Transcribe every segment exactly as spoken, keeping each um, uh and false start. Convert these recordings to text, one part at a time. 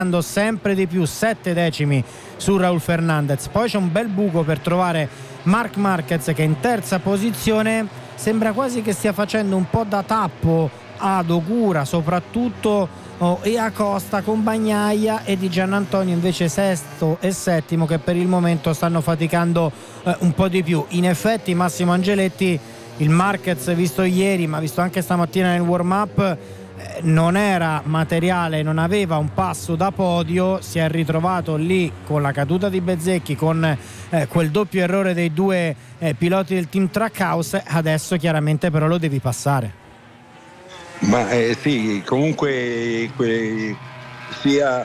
sempre di più, sette decimi su Raul Fernandez. Poi c'è un bel buco per trovare Marc Marquez, che in terza posizione sembra quasi che stia facendo un po' da tappo ad Ogura soprattutto, oh, e Acosta, con Bagnaia e Di Giannantonio invece sesto e settimo, che per il momento stanno faticando eh, un po' di più. In effetti Massimo Angeletti, il Marquez visto ieri ma visto anche stamattina nel warm up, non era materiale, non aveva un passo da podio, si è ritrovato lì con la caduta di Bezzecchi, con eh, quel doppio errore dei due eh, piloti del team Trackhouse. Adesso chiaramente però lo devi passare. Ma eh, sì, comunque que, sia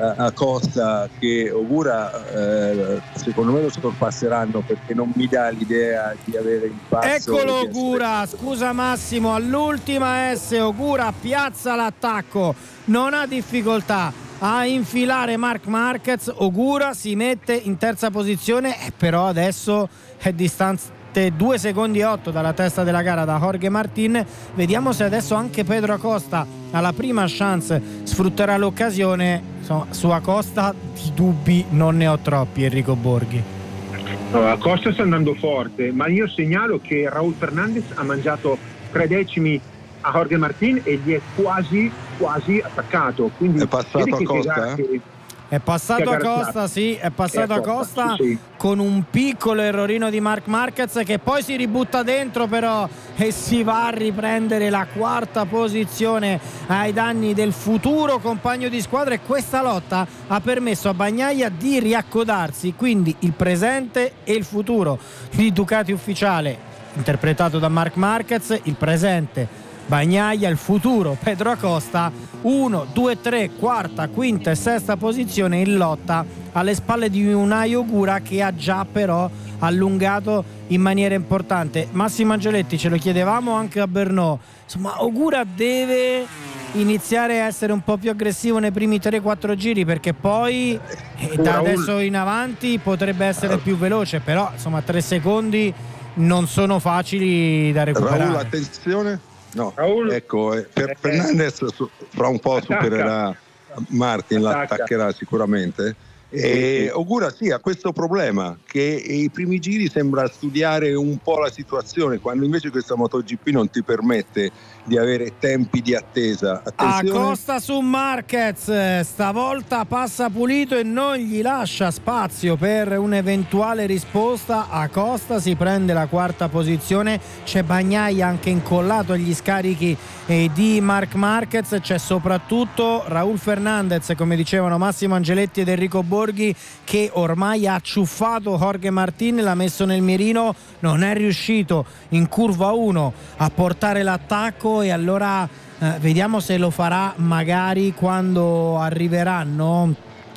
Acosta che Ogura eh, secondo me lo sorpasseranno, perché non mi dà l'idea di avere il passo. Eccolo Ogura, scusa Massimo, all'ultima S Ogura piazza l'attacco, non ha difficoltà a infilare Marc Marquez. Ogura si mette in terza posizione, però adesso è distanza due secondi e otto dalla testa della gara da Jorge Martin. Vediamo se adesso anche Pedro Acosta alla prima chance sfrutterà l'occasione. Insomma, su Acosta di dubbi non ne ho troppi, Enrico Borghi. No, Acosta sta andando forte, ma io segnalo che Raul Fernandez ha mangiato tre decimi a Jorge Martin e gli è quasi quasi attaccato, quindi è passato Acosta? Che... È passato a Costa, sì, è passato a Costa sì, sì. Con un piccolo errorino di Marc Marquez, che poi si ributta dentro però e si va a riprendere la quarta posizione ai danni del futuro compagno di squadra, e questa lotta ha permesso a Bagnaia di riaccodarsi, quindi il presente e il futuro di Ducati ufficiale interpretato da Marc Marquez, il presente Bagnaia, il futuro Pedro Acosta, uno, due, tre, quarta, quinta e sesta posizione in lotta alle spalle di Unai Ogura, che ha già però allungato in maniera importante. Massimo Angeletti, ce lo chiedevamo anche a Bernò, insomma Ogura deve iniziare a essere un po' più aggressivo nei primi tre quattro giri, perché poi eh, da adesso in avanti potrebbe essere più veloce, però insomma tre secondi non sono facili da recuperare. Raul, attenzione. No, Raul, ecco, eh, per Fernandez fra un po' attacca. Supererà Martin, l'attaccherà sicuramente. E Ogura sì, ha questo problema che i primi giri sembra studiare un po' la situazione, quando invece questa MotoGP non ti permette di avere tempi di attesa. Attenzione. Acosta su Marquez, stavolta passa pulito e non gli lascia spazio per un'eventuale risposta. Acosta si prende la quarta posizione, c'è Bagnaia anche incollato agli scarichi eh, di Marc Marquez, c'è soprattutto Raul Fernandez, come dicevano Massimo Angeletti ed Enrico Borghi, che ormai ha acciuffato Jorge Martin, l'ha messo nel mirino, non è riuscito in curva uno a portare l'attacco, e allora eh, vediamo se lo farà magari quando arriveranno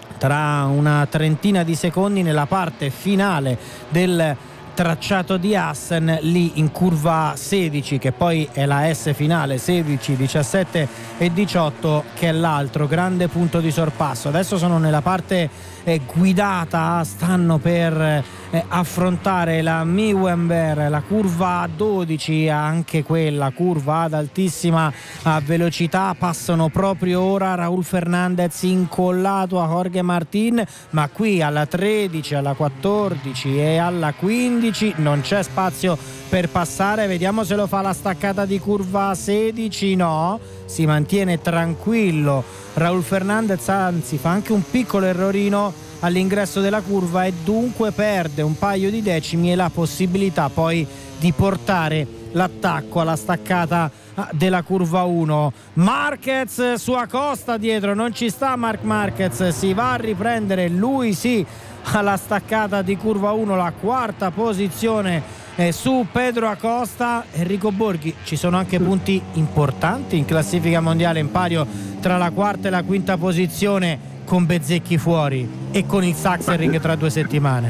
tra una trentina di secondi nella parte finale del tracciato di Assen, lì in curva sedici, che poi è la S finale, sedici, diciassette e diciotto, che è l'altro grande punto di sorpasso. Adesso sono nella parte eh, guidata, stanno per eh, affrontare la Miwember, la curva dodici, anche quella curva ad altissima eh, velocità. Passano proprio ora Raul Fernandez incollato a Jorge Martin, ma qui alla tredici, alla quattordici e alla quindici non c'è spazio per passare. Vediamo se lo fa la staccata di curva sedici. No, si mantiene tranquillo Raul Fernandez, anzi fa anche un piccolo errorino all'ingresso della curva e dunque perde un paio di decimi e la possibilità poi di portare l'attacco alla staccata della curva uno. Marquez su Acosta dietro, non ci sta Marc Marquez, si va a riprendere lui sì alla staccata di curva uno, la quarta posizione eh, su Pedro Acosta. Enrico Borghi, ci sono anche punti importanti in classifica mondiale in pario tra la quarta e la quinta posizione, con Bezzecchi fuori e con il Sachsenring tra due settimane.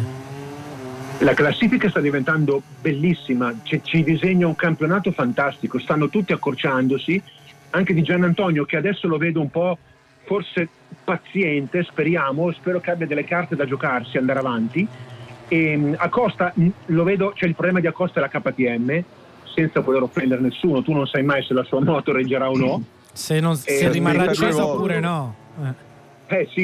La classifica sta diventando bellissima, ci, ci disegna un campionato fantastico, stanno tutti accorciandosi, anche Di Giannantonio, che adesso lo vedo un po' forse paziente, speriamo, spero che abbia delle carte da giocarsi, andare avanti. E Acosta, lo vedo, c'è il problema di Acosta è la K T M, senza poter offendere nessuno, tu non sai mai se la sua moto reggerà o no. Se, non, se e rimarrà accesa oppure no. Eh. Eh sì,